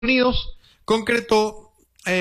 Unidos, concretó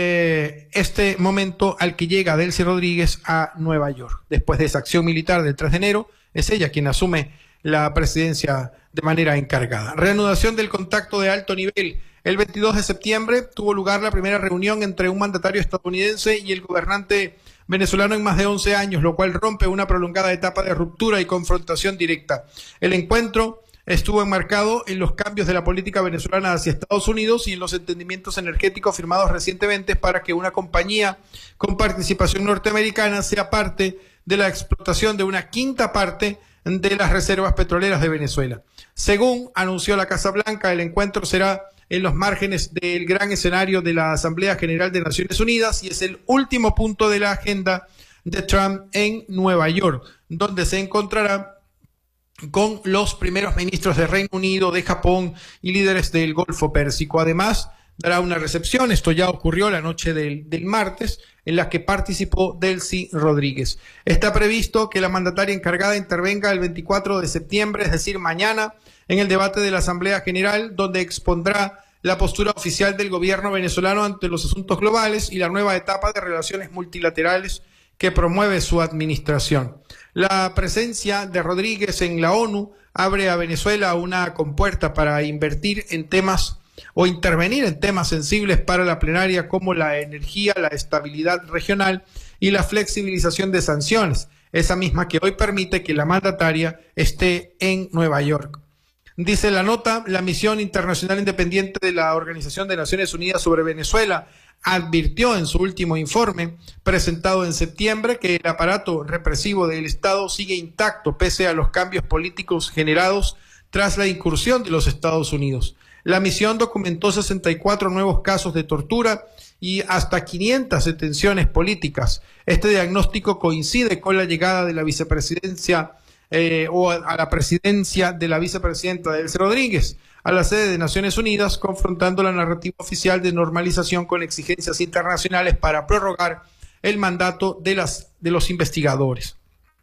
este momento al que llega Delcy Rodríguez a Nueva York. Después de esa acción militar del 3 de enero, es ella quien asume la presidencia de manera encargada. Reanudación del contacto de alto nivel. El 22 de septiembre tuvo lugar la primera reunión entre un mandatario estadounidense y el gobernante venezolano en más de 11 años, lo cual rompe una prolongada etapa de ruptura y confrontación directa. El encuentro estuvo enmarcado en los cambios de la política venezolana hacia Estados Unidos y en los entendimientos energéticos firmados recientemente para que una compañía con participación norteamericana sea parte de la explotación de una quinta parte de las reservas petroleras de Venezuela. Según anunció la Casa Blanca, el encuentro será en los márgenes del gran escenario de la Asamblea General de Naciones Unidas y es el último punto de la agenda de Trump en Nueva York, donde se encontrará con los primeros ministros de Reino Unido, de Japón y líderes del Golfo Pérsico. Además, dará una recepción, esto ya ocurrió la noche del martes, en la que participó Delcy Rodríguez. Está previsto que la mandataria encargada intervenga el 24 de septiembre, es decir, mañana, en el debate de la Asamblea General, donde expondrá la postura oficial del gobierno venezolano ante los asuntos globales y la nueva etapa de relaciones multilaterales que promueve su administración. La presencia de Rodríguez en la ONU abre a Venezuela una compuerta para invertir en temas o intervenir en temas sensibles para la plenaria como la energía, la estabilidad regional y la flexibilización de sanciones, esa misma que hoy permite que la mandataria esté en Nueva York. Dice la nota, la misión internacional independiente de la Organización de Naciones Unidas sobre Venezuela advirtió en su último informe, presentado en septiembre, que el aparato represivo del Estado sigue intacto pese a los cambios políticos generados tras la incursión de los Estados Unidos. La misión documentó 64 nuevos casos de tortura y hasta 500 detenciones políticas. Este diagnóstico coincide con la llegada de la vicepresidencia o a la presidencia de la vicepresidenta Delcy Rodríguez a la sede de Naciones Unidas, confrontando la narrativa oficial de normalización con exigencias internacionales para prorrogar el mandato de los investigadores.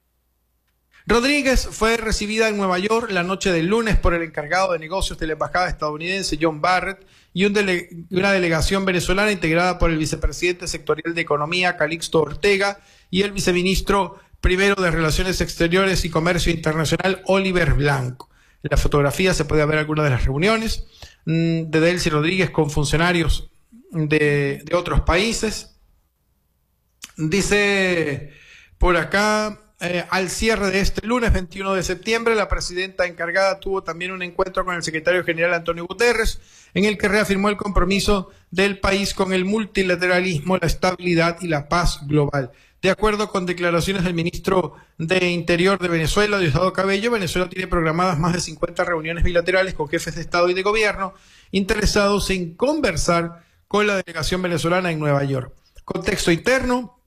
Rodríguez fue recibida en Nueva York la noche del lunes por el encargado de negocios de la embajada estadounidense, John Barrett, y una delegación venezolana integrada por el vicepresidente sectorial de Economía, Calixto Ortega, y el viceministro primero de Relaciones Exteriores y Comercio Internacional, Oliver Blanco. En la fotografía se puede ver algunas de las reuniones de Delcy Rodríguez con funcionarios de otros países. Dice por acá, al cierre de este lunes 21 de septiembre, la presidenta encargada tuvo también un encuentro con el secretario general Antonio Guterres, en el que reafirmó el compromiso del país con el multilateralismo, la estabilidad y la paz global. De acuerdo con declaraciones del ministro de Interior de Venezuela, Diosdado Cabello, Venezuela tiene programadas más de 50 reuniones bilaterales con jefes de Estado y de Gobierno interesados en conversar con la delegación venezolana en Nueva York. Contexto interno,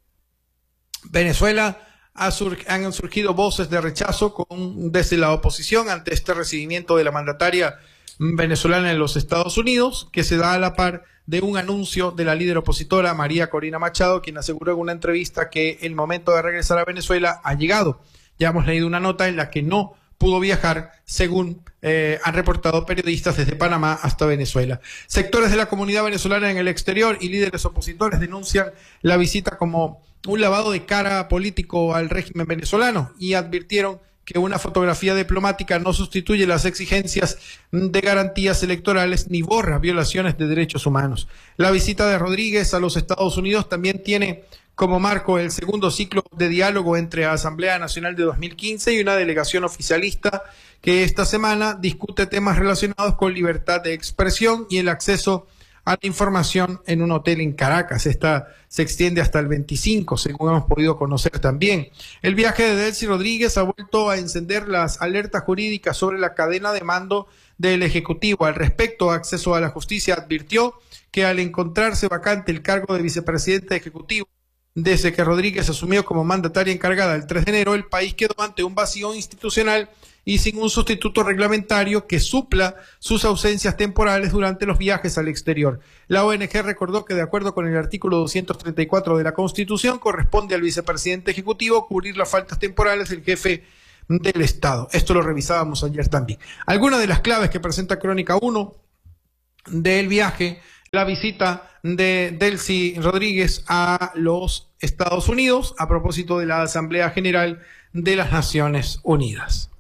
Venezuela han surgido voces de rechazo desde la oposición ante este recibimiento de la mandataria venezolana en los Estados Unidos, que se da a la par de un anuncio de la líder opositora María Corina Machado, quien aseguró en una entrevista que el momento de regresar a Venezuela ha llegado. Ya hemos leído una nota en la que no pudo viajar, según han reportado periodistas desde Panamá hasta Venezuela. Sectores de la comunidad venezolana en el exterior y líderes opositores denuncian la visita como un lavado de cara político al régimen venezolano y advirtieron que una fotografía diplomática no sustituye las exigencias de garantías electorales ni borra violaciones de derechos humanos. La visita de Rodríguez a los Estados Unidos también tiene como marco el segundo ciclo de diálogo entre Asamblea Nacional de 2015 y una delegación oficialista que esta semana discute temas relacionados con libertad de expresión y el acceso a la información en un hotel en Caracas. Esta se extiende hasta el 25, según hemos podido conocer también. El viaje de Delcy Rodríguez ha vuelto a encender las alertas jurídicas sobre la cadena de mando del Ejecutivo. Al respecto, Acceso a la Justicia advirtió que al encontrarse vacante el cargo de vicepresidente ejecutivo, desde que Rodríguez asumió como mandataria encargada el 3 de enero, el país quedó ante un vacío institucional y sin un sustituto reglamentario que supla sus ausencias temporales durante los viajes al exterior. La ONG recordó que, de acuerdo con el artículo 234 de la Constitución, corresponde al vicepresidente ejecutivo cubrir las faltas temporales del jefe del Estado. Esto lo revisábamos ayer también. Algunas de las claves que presenta Crónica 1 del viaje la visita de Delcy Rodríguez a los Estados Unidos a propósito de la Asamblea General de las Naciones Unidas.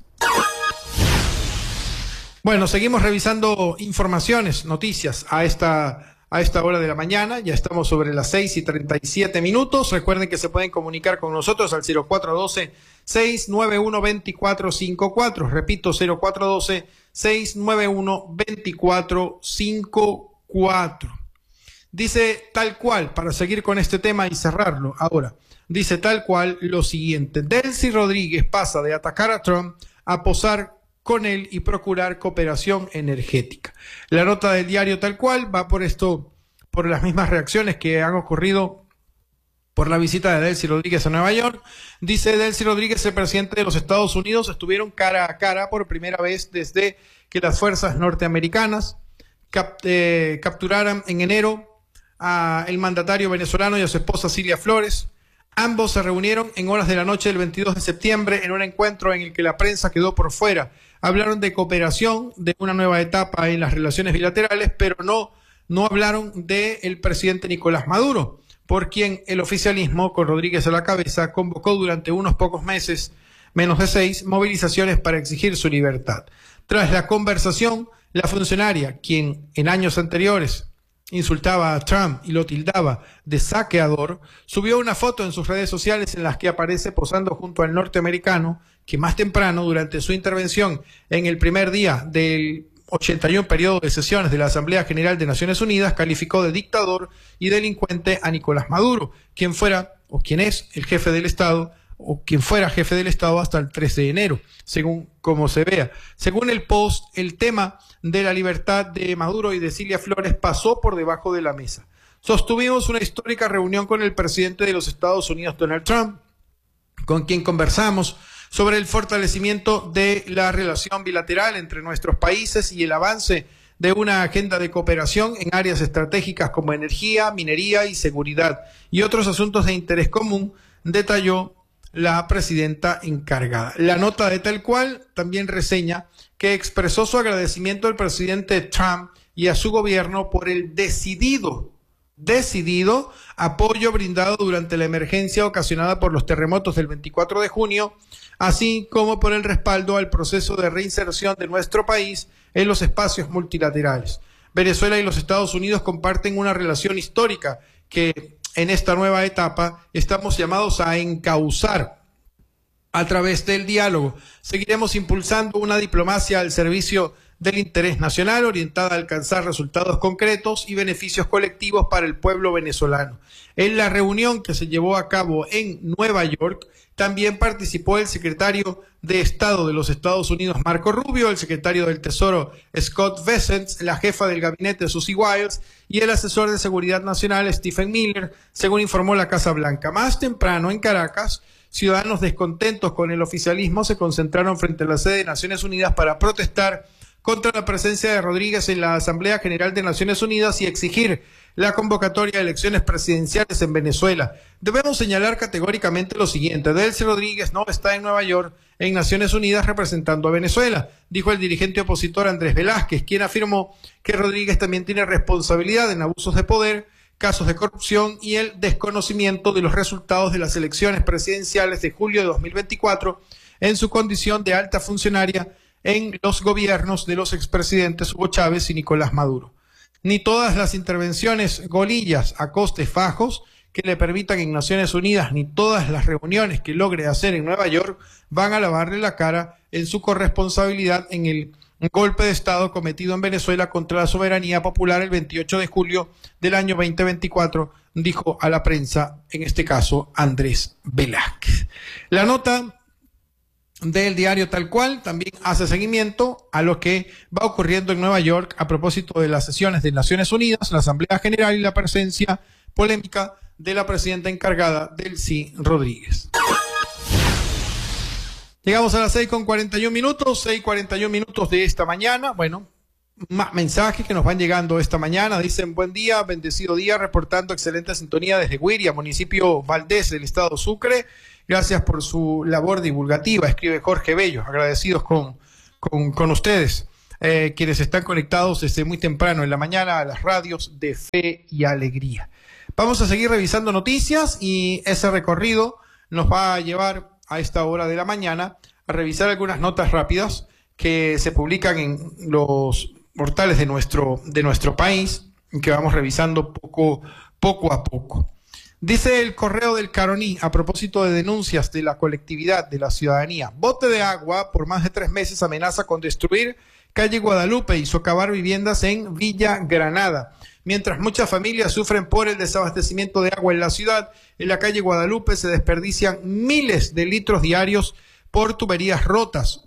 Bueno, seguimos revisando informaciones, noticias a esta hora de la mañana. Ya estamos sobre las 6:37. Recuerden que se pueden comunicar con nosotros al 0412-691-2454. Repito, 0412-691-2454. Dice tal cual, para seguir con este tema y cerrarlo ahora, dice tal cual lo siguiente: Delcy Rodríguez pasa de atacar a Trump a posar con él y procurar cooperación energética. La nota del diario tal cual va por esto, por las mismas reacciones que han ocurrido por la visita de Delcy Rodríguez a Nueva York. Dice Delcy Rodríguez, el presidente de los Estados Unidos, estuvieron cara a cara por primera vez desde que las fuerzas norteamericanas capturaran en enero al mandatario venezolano y a su esposa Cilia Flores. Ambos se reunieron en horas de la noche del 22 de septiembre en un encuentro en el que la prensa quedó por fuera. Hablaron de cooperación, de una nueva etapa en las relaciones bilaterales, pero no hablaron del presidente Nicolás Maduro, por quien el oficialismo, con Rodríguez a la cabeza, convocó durante unos pocos meses, menos de 6, movilizaciones para exigir su libertad. Tras la conversación, la funcionaria, quien en años anteriores insultaba a Trump y lo tildaba de saqueador, subió una foto en sus redes sociales en las que aparece posando junto al norteamericano, que más temprano, durante su intervención en el primer día del 81 periodo de sesiones de la Asamblea General de Naciones Unidas, calificó de dictador y delincuente a Nicolás Maduro, quien fuera o quien es el jefe del Estado o quien fuera jefe del Estado hasta el 13 de enero, según como se vea. Según el post, el tema de la libertad de Maduro y de Cilia Flores pasó por debajo de la mesa. Sostuvimos una histórica reunión con el presidente de los Estados Unidos, Donald Trump, con quien conversamos sobre el fortalecimiento de la relación bilateral entre nuestros países y el avance de una agenda de cooperación en áreas estratégicas como energía, minería y seguridad, y otros asuntos de interés común, detalló la presidenta encargada. La nota de tal cual también reseña que expresó su agradecimiento al presidente Trump y a su gobierno por el decidido apoyo brindado durante la emergencia ocasionada por los terremotos del 24 de junio, así como por el respaldo al proceso de reinserción de nuestro país en los espacios multilaterales. Venezuela y los Estados Unidos comparten una relación histórica que en esta nueva etapa estamos llamados a encauzar a través del diálogo. Seguiremos impulsando una diplomacia al servicio del interés nacional orientada a alcanzar resultados concretos y beneficios colectivos para el pueblo venezolano. En la reunión que se llevó a cabo en Nueva York, también participó el secretario de Estado de los Estados Unidos, Marco Rubio, el secretario del Tesoro, Scott Bessent, la jefa del gabinete, Susie Wiles, y el asesor de Seguridad Nacional, Stephen Miller, según informó la Casa Blanca. Más temprano, en Caracas, ciudadanos descontentos con el oficialismo se concentraron frente a la sede de Naciones Unidas para protestar contra la presencia de Rodríguez en la Asamblea General de Naciones Unidas y exigir la convocatoria de elecciones presidenciales en Venezuela. Debemos señalar categóricamente lo siguiente: Delcy Rodríguez no está en Nueva York en Naciones Unidas representando a Venezuela, dijo el dirigente opositor Andrés Velázquez, quien afirmó que Rodríguez también tiene responsabilidad en abusos de poder, casos de corrupción y el desconocimiento de los resultados de las elecciones presidenciales de julio de 2024 en su condición de alta funcionaria en los gobiernos de los expresidentes Hugo Chávez y Nicolás Maduro. Ni todas las intervenciones golillas a costes bajos que le permitan en Naciones Unidas, ni todas las reuniones que logre hacer en Nueva York van a lavarle la cara en su corresponsabilidad en el golpe de Estado cometido en Venezuela contra la soberanía popular el 28 de julio del año 2024, dijo a la prensa, en este caso, Andrés Velázquez. La nota del diario tal cual también hace seguimiento a lo que va ocurriendo en Nueva York a propósito de las sesiones de Naciones Unidas, la Asamblea General y la presencia polémica de la presidenta encargada, Delcy Rodríguez. Llegamos a las 6:41, 6:41 de esta mañana. Bueno, más mensajes que nos van llegando esta mañana. Dicen: buen día, bendecido día, reportando excelente sintonía desde Guiria, municipio Valdés del estado Sucre. Gracias por su labor divulgativa, escribe Jorge Bello, agradecidos con ustedes. quienes están conectados desde muy temprano en la mañana a las radios de Fe y Alegría. Vamos a seguir revisando noticias y ese recorrido nos va a llevar a esta hora de la mañana a revisar algunas notas rápidas que se publican en los portales de nuestro país, que vamos revisando poco a poco. Dice el Correo del Caroní, a propósito de denuncias de la colectividad, de la ciudadanía: bote de agua por más de 3 meses amenaza con destruir calle Guadalupe y socavar viviendas en Villa Granada. Mientras muchas familias sufren por el desabastecimiento de agua en la ciudad, en la calle Guadalupe se desperdician miles de litros diarios por tuberías rotas.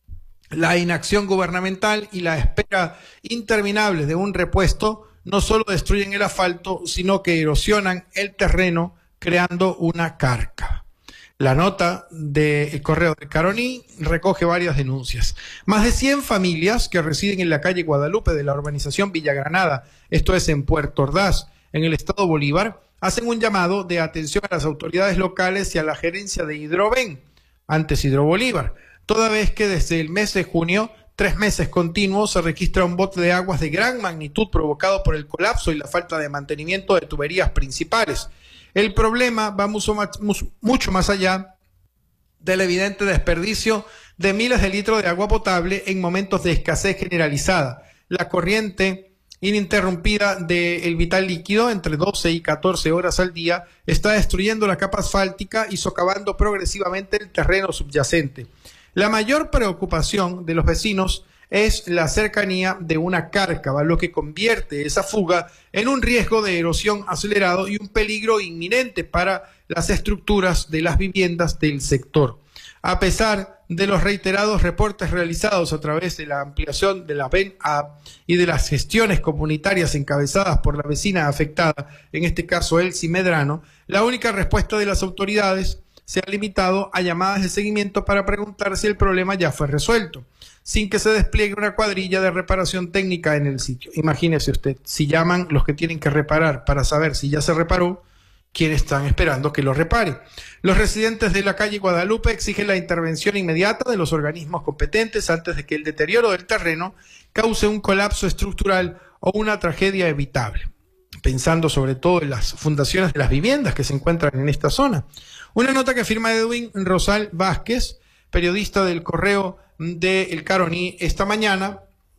La inacción gubernamental y la espera interminable de un repuesto no solo destruyen el asfalto, sino que erosionan el terreno, creando una carca. La nota del Correo del Caroní recoge varias denuncias. Más de 100 familias que residen en la calle Guadalupe de la urbanización Villa Granada, esto es en Puerto Ordaz, en el estado Bolívar, hacen un llamado de atención a las autoridades locales y a la gerencia de Hidroven, antes Hidrobolívar, toda vez que desde el mes de junio, 3 meses continuos, se registra un bote de aguas de gran magnitud provocado por el colapso y la falta de mantenimiento de tuberías principales. El problema va mucho más allá del evidente desperdicio de miles de litros de agua potable en momentos de escasez generalizada. La corriente ininterrumpida del vital líquido entre 12 y 14 horas al día está destruyendo la capa asfáltica y socavando progresivamente el terreno subyacente. La mayor preocupación de los vecinos es la cercanía de una cárcava, lo que convierte esa fuga en un riesgo de erosión acelerado y un peligro inminente para las estructuras de las viviendas del sector. A pesar de los reiterados reportes realizados a través de la ampliación de la VEN-A y de las gestiones comunitarias encabezadas por la vecina afectada, en este caso Elsie Medrano, la única respuesta de las autoridades se ha limitado a llamadas de seguimiento para preguntar si el problema ya fue resuelto, sin que se despliegue una cuadrilla de reparación técnica en el sitio. Imagínese usted, si llaman los que tienen que reparar para saber si ya se reparó, ¿quiénes están esperando que lo repare? Los residentes de la calle Guadalupe exigen la intervención inmediata de los organismos competentes antes de que el deterioro del terreno cause un colapso estructural o una tragedia evitable, pensando sobre todo en las fundaciones de las viviendas que se encuentran en esta zona. Una nota que firma Edwin Rosal Vázquez, periodista del Correo del Caroní, esta mañana,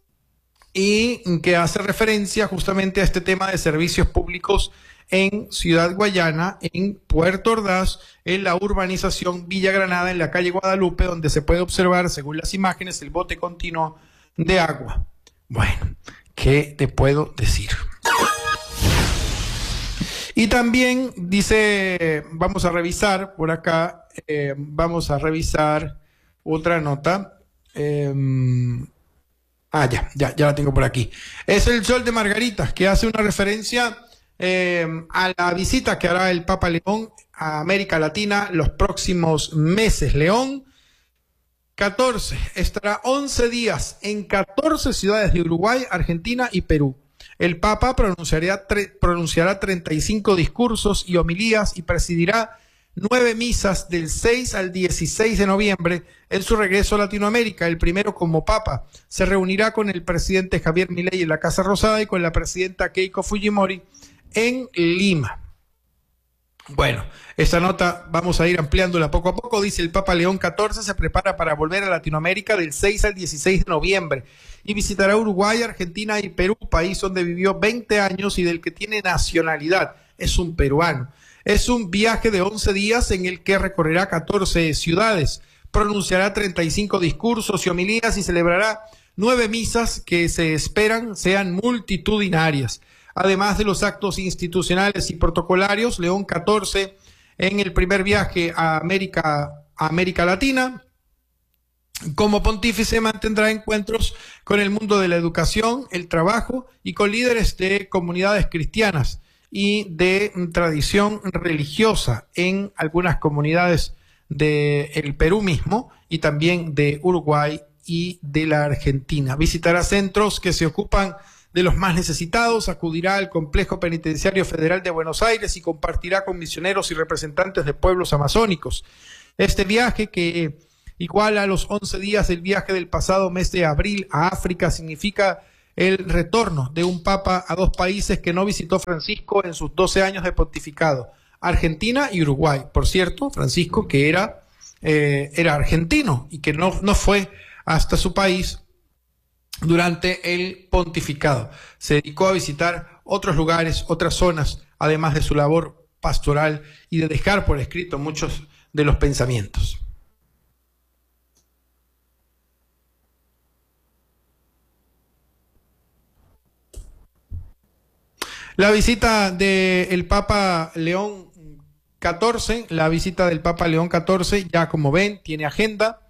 y que hace referencia justamente a este tema de servicios públicos en Ciudad Guayana, en Puerto Ordaz, en la urbanización Villa Granada, en la calle Guadalupe, donde se puede observar, según las imágenes, el bote continuo de agua. Bueno, ¿qué te puedo decir? Y también dice, vamos a revisar por acá, vamos a revisar otra nota. Ya la tengo por aquí. Es el Sol de Margaritas, que hace una referencia a la visita que hará el Papa León a América Latina los próximos meses. León 14 estará 11 días en 14 ciudades de Uruguay, Argentina y Perú. El Papa pronunciará 35 discursos y homilías y presidirá 9 misas del 6 al 16 de noviembre en su regreso a Latinoamérica. El primero como Papa se reunirá con el presidente Javier Milei en la Casa Rosada y con la presidenta Keiko Fujimori en Lima. Bueno, esta nota vamos a ir ampliándola poco a poco. Dice: el Papa León XIV se prepara para volver a Latinoamérica del 6 al 16 de noviembre y visitará Uruguay, Argentina y Perú, país donde vivió 20 años y del que tiene nacionalidad. Es un peruano. Es un viaje de 11 días en el que recorrerá 14 ciudades, pronunciará 35 discursos y homilías y celebrará 9 misas que se esperan sean multitudinarias. Además de los actos institucionales y protocolarios, León XIV, en el primer viaje a América Latina, como pontífice, mantendrá encuentros con el mundo de la educación, el trabajo y con líderes de comunidades cristianas y de tradición religiosa en algunas comunidades del Perú mismo y también de Uruguay y de la Argentina. Visitará centros que se ocupan de los más necesitados, acudirá al Complejo Penitenciario Federal de Buenos Aires y compartirá con misioneros y representantes de pueblos amazónicos. Este viaje, que igual a los 11 días del viaje del pasado mes de abril a África. Significa el retorno de un papa a dos países que no visitó Francisco en sus 12 años de pontificado, Argentina y Uruguay. Por cierto, Francisco, que era argentino y que no fue hasta su país durante el pontificado. Se dedicó a visitar otros lugares, otras zonas, además de su labor pastoral y de dejar por escrito muchos de los pensamientos. La visita del Papa León XIV, ya como ven, tiene agenda,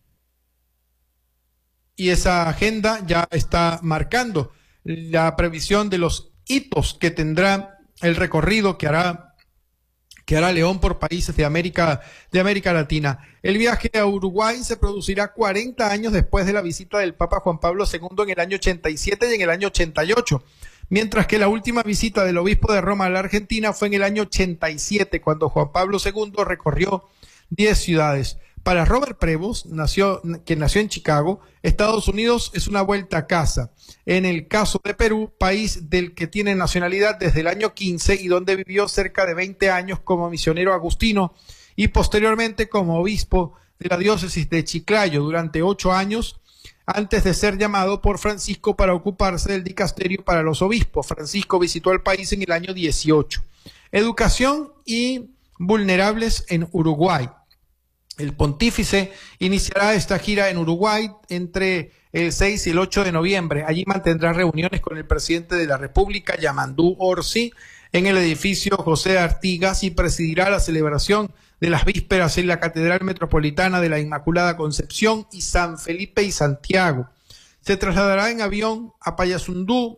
y esa agenda ya está marcando la previsión de los hitos que tendrá el recorrido que hará León por países de América Latina. El viaje a Uruguay se producirá 40 años después de la visita del Papa Juan Pablo II en el año 87 y en el año 88. Mientras que la última visita del obispo de Roma a la Argentina fue en el año 87, cuando Juan Pablo II recorrió 10 ciudades. Para Robert Prevost, quien nació en Chicago, Estados Unidos es una vuelta a casa. En el caso de Perú, país del que tiene nacionalidad desde el año 15 y donde vivió cerca de 20 años como misionero agustino y posteriormente como obispo de la diócesis de Chiclayo durante 8 años, antes de ser llamado por Francisco para ocuparse del dicasterio para los obispos. Francisco visitó el país en el año 18. Educación y vulnerables en Uruguay. El pontífice iniciará esta gira en Uruguay entre el 6 y el 8 de noviembre. Allí mantendrá reuniones con el presidente de la República, Yamandú Orsi, en el edificio José Artigas, y presidirá la celebración de las vísperas en la Catedral Metropolitana de la Inmaculada Concepción y San Felipe y Santiago. Se trasladará en avión a Paysandú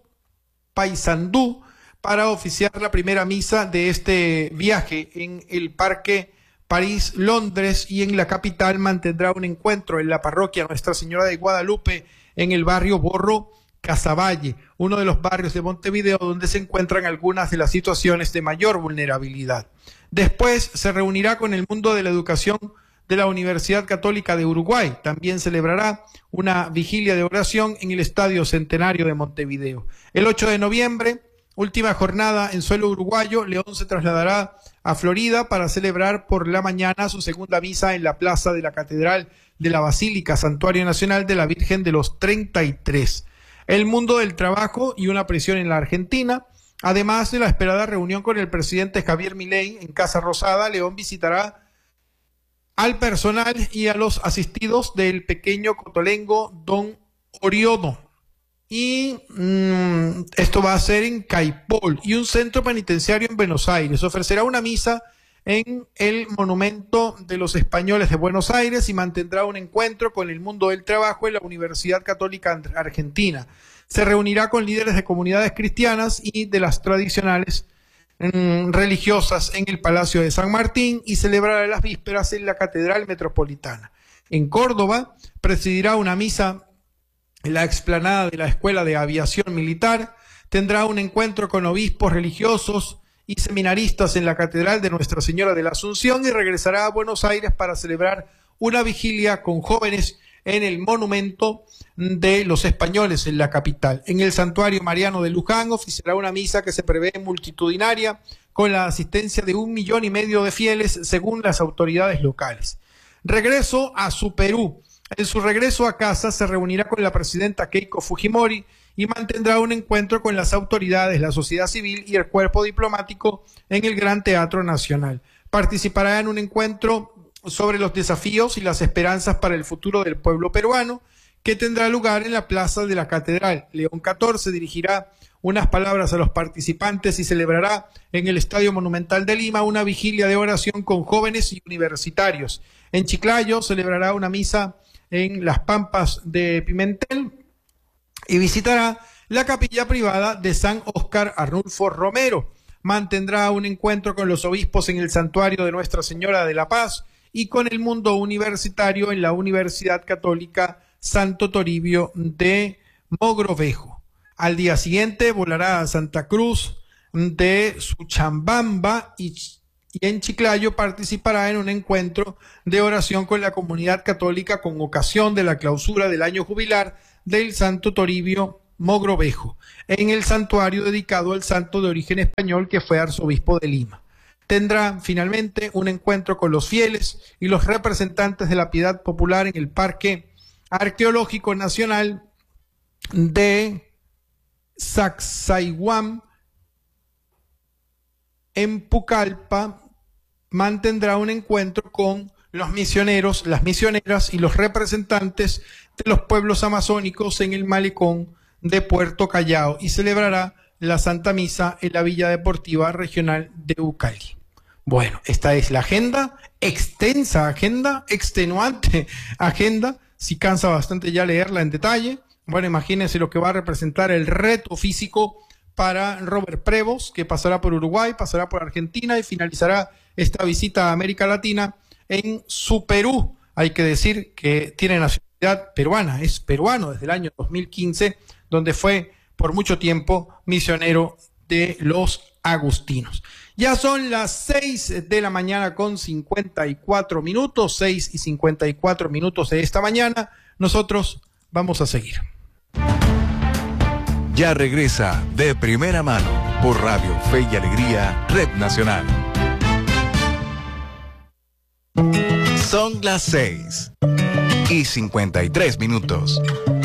para oficiar la primera misa de este viaje en el Parque París-Londres, y en la capital mantendrá un encuentro en la parroquia Nuestra Señora de Guadalupe en el barrio Borro Casaballe, uno de los barrios de Montevideo donde se encuentran algunas de las situaciones de mayor vulnerabilidad. Después se reunirá con el mundo de la educación de la Universidad Católica de Uruguay. También celebrará una vigilia de oración en el Estadio Centenario de Montevideo. El 8 de noviembre, última jornada en suelo uruguayo, León se trasladará a Florida para celebrar por la mañana su segunda misa en la plaza de la Catedral de la Basílica, Santuario Nacional de la Virgen de los 33. El mundo del trabajo y una presión en la Argentina. Además de la esperada reunión con el presidente Javier Milei en Casa Rosada, León visitará al personal y a los asistidos del pequeño cotolengo Don Oriono. Y esto va a ser en Caipol, y un centro penitenciario en Buenos Aires. Ofrecerá una misa en el Monumento de los Españoles de Buenos Aires y mantendrá un encuentro con el mundo del trabajo en la Universidad Católica Argentina. Se reunirá con líderes de comunidades cristianas y de las tradicionales religiosas en el Palacio de San Martín y celebrará las vísperas en la Catedral Metropolitana. En Córdoba presidirá una misa en la explanada de la Escuela de Aviación Militar. Tendrá un encuentro con obispos religiosos y seminaristas en la Catedral de Nuestra Señora de la Asunción y regresará a Buenos Aires para celebrar una vigilia con jóvenes en el Monumento de los Españoles en la capital. En el Santuario Mariano de Luján oficiará una misa que se prevé multitudinaria con la asistencia de 1,5 millones de fieles según las autoridades locales. Regreso a su Perú. En su regreso a casa se reunirá con la presidenta Keiko Fujimori y mantendrá un encuentro con las autoridades, la sociedad civil y el cuerpo diplomático en el Gran Teatro Nacional. Participará en un encuentro sobre los desafíos y las esperanzas para el futuro del pueblo peruano, que tendrá lugar en la plaza de la Catedral. León XIV dirigirá unas palabras a los participantes y celebrará en el Estadio Monumental de Lima una vigilia de oración con jóvenes y universitarios. En Chiclayo celebrará una misa en las Pampas de Pimentel y visitará la capilla privada de San Óscar Arnulfo Romero. Mantendrá un encuentro con los obispos en el santuario de Nuestra Señora de la Paz y con el mundo universitario en la Universidad Católica Santo Toribio de Mogrovejo. Al día siguiente volará a Santa Cruz de Suchambamba y en Chiclayo participará en un encuentro de oración con la comunidad católica con ocasión de la clausura del año jubilar del Santo Toribio Mogrovejo, en el santuario dedicado al santo de origen español que fue arzobispo de Lima. Tendrá finalmente un encuentro con los fieles y los representantes de la piedad popular en el Parque Arqueológico Nacional de Sacsayhuam. En Pucallpa mantendrá un encuentro con los misioneros, las misioneras y los representantes de los pueblos amazónicos en el malecón de Puerto Callao y celebrará la Santa Misa en la Villa Deportiva Regional de Ucali. Bueno, esta es la agenda, extensa agenda, extenuante agenda, si cansa bastante ya leerla en detalle. Bueno, imagínense lo que va a representar el reto físico para Robert Prevost, que pasará por Uruguay, pasará por Argentina y finalizará esta visita a América Latina en su Perú. Hay que decir que tiene nacionalidad peruana, es peruano desde el año 2015, donde fue por mucho tiempo misionero de los agustinos. Ya son las 6 de la mañana con 54 minutos, 6 y 54 minutos de esta mañana. Nosotros vamos a seguir. Ya regresa De Primera Mano por Radio Fe y Alegría, Red Nacional. Son las 6 y 53 minutos.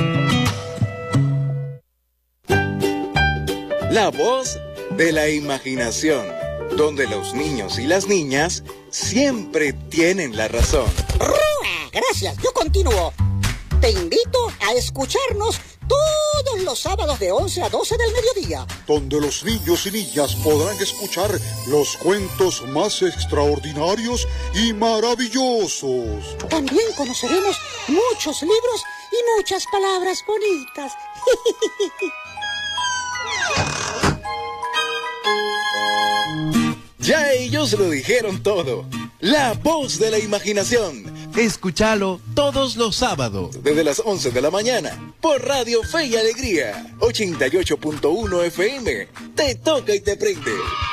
La voz de la imaginación, donde los niños y las niñas siempre tienen la razón. Gracias, yo continúo. Te invito a escucharnos todos los sábados de 11 a 12 del mediodía, donde los niños y niñas podrán escuchar los cuentos más extraordinarios y maravillosos. También conoceremos muchos libros y muchas palabras bonitas. Ya ellos lo dijeron todo. La voz de la imaginación. Escúchalo todos los sábados desde las 11 de la mañana por Radio Fe y Alegría 88.1 FM. Te toca y te prende.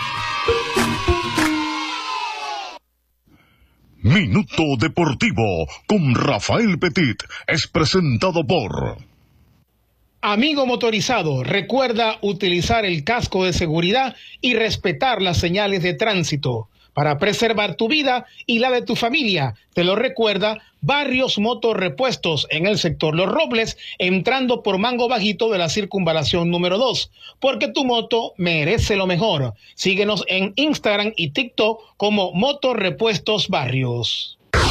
Minuto Deportivo con Rafael Petit es presentado por... Amigo motorizado, recuerda utilizar el casco de seguridad y respetar las señales de tránsito para preservar tu vida y la de tu familia. Te lo recuerda Barrios Motorrepuestos en el sector Los Robles, entrando por Mango Bajito de la circunvalación número 2, porque tu moto merece lo mejor. Síguenos en Instagram y TikTok como Motorrepuestos Barrios.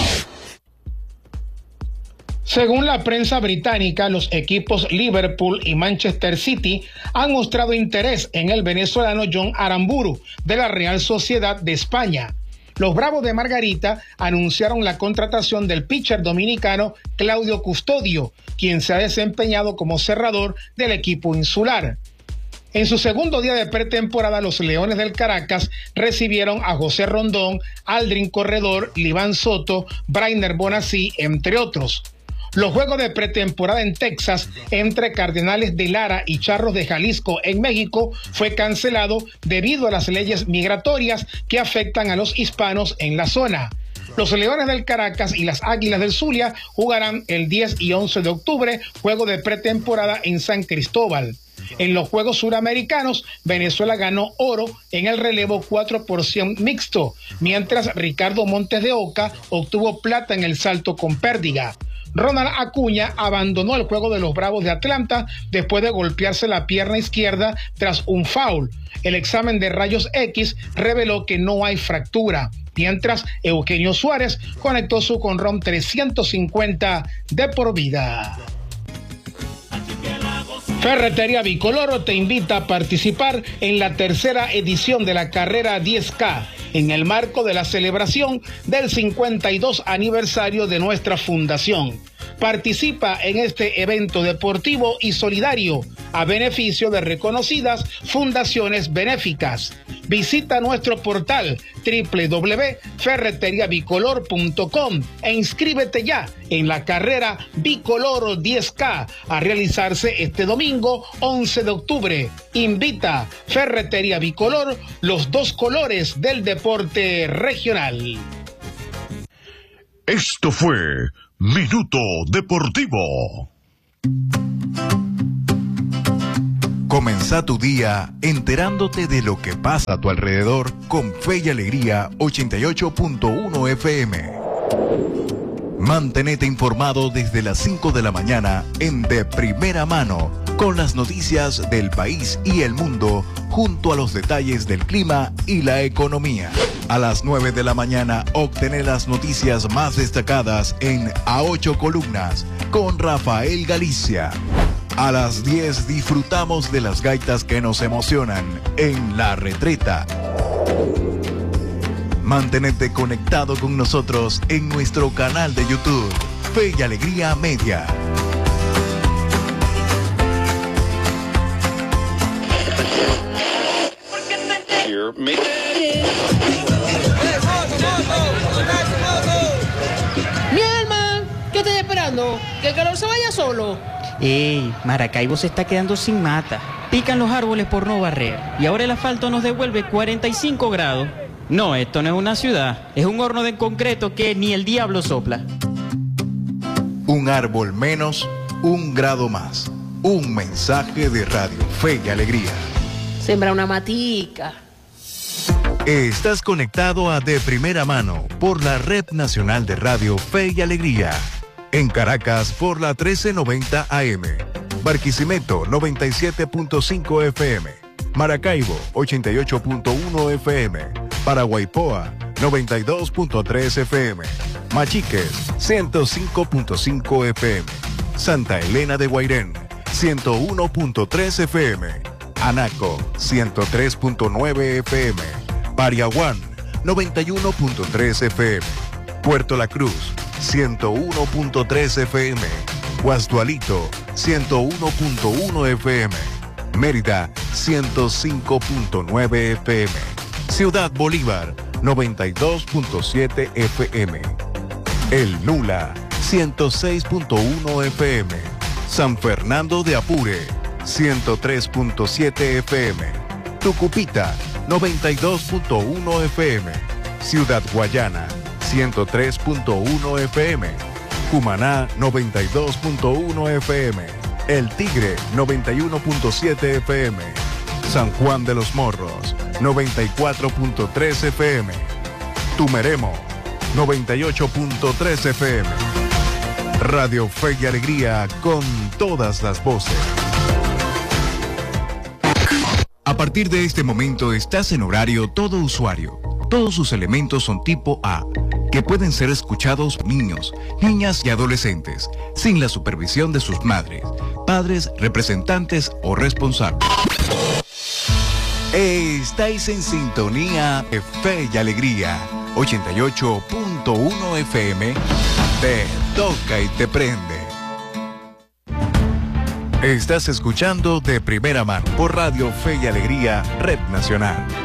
Según la prensa británica, los equipos Liverpool y Manchester City han mostrado interés en el venezolano John Aramburu de la Real Sociedad de España. Los Bravos de Margarita anunciaron la contratación del pitcher dominicano Claudio Custodio, quien se ha desempeñado como cerrador del equipo insular. En su segundo día de pretemporada, los Leones del Caracas recibieron a José Rondón, Aldrin Corredor, Liván Soto, Brainer Bonací, entre otros. Los juegos de pretemporada en Texas entre Cardenales de Lara y Charros de Jalisco en México fue cancelado debido a las leyes migratorias que afectan a los hispanos en la zona. Los Leones del Caracas y las Águilas del Zulia jugarán el 10 y 11 de octubre, juego de pretemporada en San Cristóbal. En los Juegos Suramericanos, Venezuela ganó oro en el relevo 4 por 100 mixto, mientras Ricardo Montes de Oca obtuvo plata en el salto con pérdida. Ronald Acuña abandonó el juego de los Bravos de Atlanta después de golpearse la pierna izquierda tras un foul. El examen de rayos X reveló que no hay fractura, mientras Eugenio Suárez conectó su jonrón 350 de por vida. Ferretería Bicoloro te invita a participar en la tercera edición de la carrera 10K, en el marco de la celebración del 52 aniversario de nuestra fundación. Participa en este evento deportivo y solidario a beneficio de reconocidas fundaciones benéficas. Visita nuestro portal www.ferreteriabicolor.com e inscríbete ya en la carrera Bicolor 10K a realizarse este domingo 11 de octubre. Invita Ferretería Bicolor, los dos colores del deporte regional. Esto fue Minuto Deportivo. Comenzá tu día enterándote de lo que pasa a tu alrededor con Fe y Alegría 88.1 FM. Mantenete informado desde las 5 de la mañana en De Primera Mano, con las noticias del país y el mundo, junto a los detalles del clima y la economía. A las 9 de la mañana obtener las noticias más destacadas en A 8 Columnas con Rafael Galicia. A las 10 disfrutamos de las gaitas que nos emocionan en La Retreta. Mantenete conectado con nosotros en nuestro canal de YouTube, Fe y Alegría Media. Mi alma, ¿qué estás esperando? ¿Que el calor se vaya solo? ¡Ey! Maracaibo se está quedando sin mata. Pican los árboles por no barrer. Y ahora el asfalto nos devuelve 45 grados. No, esto no es una ciudad. Es un horno de concreto que ni el diablo sopla. Un árbol menos, un grado más. Un mensaje de Radio Fe y Alegría. Sembra una matica. Estás conectado a De Primera Mano por la Red Nacional de Radio Fe y Alegría. En Caracas por la 1390 AM. Barquisimeto 97.5 FM. Maracaibo 88.1 FM. Paraguaypoa 92.3 FM. Machiques 105.5 FM. Santa Elena de Guairén 101.3 FM. Anaco 103.9 FM. Pariaguán 91.3 FM. Puerto La Cruz 101.3 FM. Guasdualito 101.1 FM. Mérida 105.9 FM. Ciudad Bolívar 92.7 FM. El Nula 106.1 FM. San Fernando de Apure 103.7 FM. Tucupita 92.1 FM. Ciudad Guayana 103.1 FM. Cumaná 92.1 FM. El Tigre 91.7 FM. San Juan de los Morros 94.3 FM. Tumeremo 98.3 FM. Radio Fe y Alegría con todas las voces. A partir de este momento estás en horario todo usuario. Todos sus elementos son tipo A, que pueden ser escuchados por niños, niñas y adolescentes, sin la supervisión de sus madres, padres, representantes o responsables. Estáis en sintonía de Fe y Alegría, 88.1 FM, te toca y te prende. Estás escuchando De Primera Mano por Radio Fe y Alegría, Red Nacional.